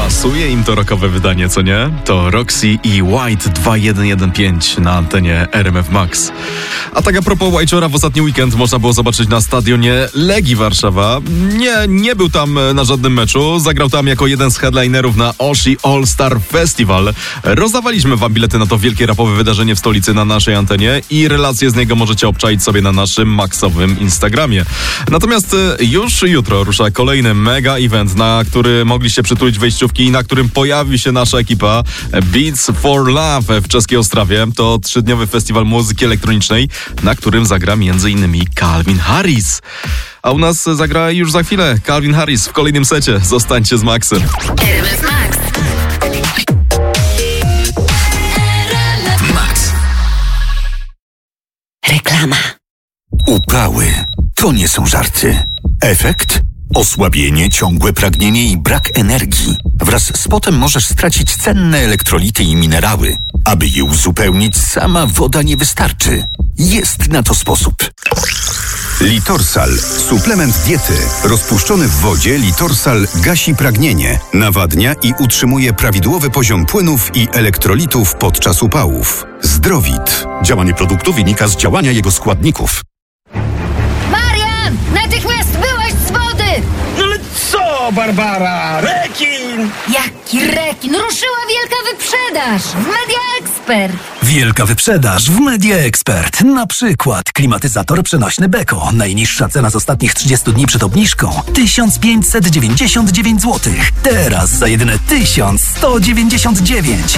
Pasuje im to rockowe wydanie, co nie? To Roxy i White 2115 na antenie RMF Max. A tak a propos Whitechora, w ostatni weekend można było zobaczyć na stadionie Legii Warszawa. Nie był tam na żadnym meczu. Zagrał tam jako jeden z headlinerów na Oshi All Star Festival. Rozdawaliśmy wam bilety na to wielkie rapowe wydarzenie w stolicy na naszej antenie i relacje z niego możecie obczaić sobie na naszym maxowym Instagramie. Natomiast już jutro rusza kolejny mega event, na który mogliście przytulić wejściówki i na którym pojawi się nasza ekipa Beats for Love w czeskiej Ostrawie. To 3-dniowy festiwal muzyki elektronicznej, na którym zagra m.in. Calvin Harris. A u nas zagra już za chwilę Calvin Harris w kolejnym secie. Zostańcie z Maxem. RMF Max. Max. Reklama. Upały to nie są żarty. Efekt? Osłabienie, ciągłe pragnienie i brak energii. Wraz z potem możesz stracić cenne elektrolity i minerały. Aby je uzupełnić, sama woda nie wystarczy. Jest na to sposób. Litorsal. Suplement diety. Rozpuszczony w wodzie Litorsal gasi pragnienie, nawadnia i utrzymuje prawidłowy poziom płynów i elektrolitów podczas upałów. Zdrowit. Działanie produktu wynika z działania jego składników. Marian! Natychmiast byłaś z wody! No ale co, Barbara? Rekin! Jaki rekin? Ruszyła wielka wyprzedaż w Media Expert. Wielka wyprzedaż w Media Expert. Na przykład klimatyzator przenośny Beko. Najniższa cena z ostatnich 30 dni przed obniżką 1599 zł. Teraz za jedyne 1199.